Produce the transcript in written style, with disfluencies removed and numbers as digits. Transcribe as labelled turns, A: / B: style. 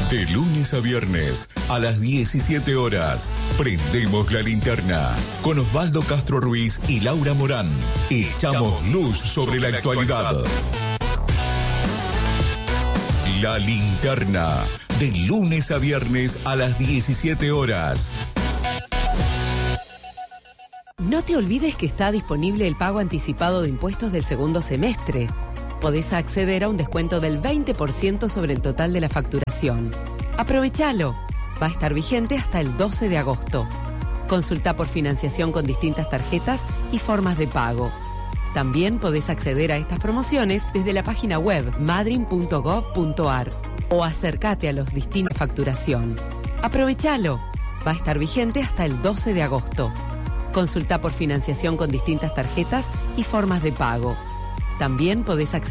A: De lunes a viernes, a las 17 horas, prendemos la linterna. Con Osvaldo Castro Ruiz y Laura Morán, echamos luz sobre la actualidad. La linterna, de lunes a viernes a las 17 horas.
B: No te olvides que está disponible el pago anticipado de impuestos del segundo semestre. Podés acceder a un descuento del 20% sobre el total de la facturación. Aprovechalo. Va a estar vigente hasta el 12 de agosto. Consulta por financiación con distintas tarjetas y formas de pago. También podés acceder a estas promociones desde la página web madrin.gov.ar o acércate a los distintos facturación. Aprovechalo. Va a estar vigente hasta el 12 de agosto. Consulta por financiación con distintas tarjetas y formas de pago. También podés acceder